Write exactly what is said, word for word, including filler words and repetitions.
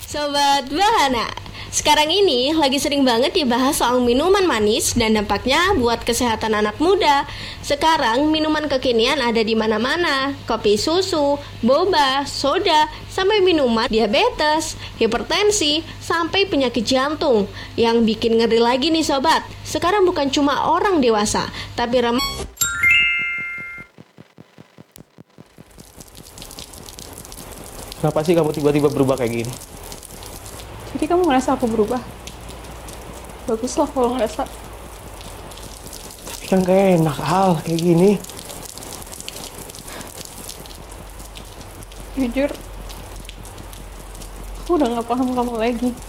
Sobat Bahana, sekarang ini lagi sering banget dibahas soal minuman manis dan dampaknya buat kesehatan anak muda. Sekarang minuman kekinian ada di mana-mana, kopi susu, boba, soda, sampai minuman diabetes, hipertensi, sampai penyakit jantung. Yang bikin ngeri lagi nih sobat, sekarang bukan cuma orang dewasa, tapi remaja. Kenapa sih kamu tiba-tiba berubah kayak gini? Jadi kamu ngerasa aku berubah? Baguslah kalau ngerasa. Tapi kan kayak enak hal kayak gini. Jujur, aku udah gak paham kamu lagi.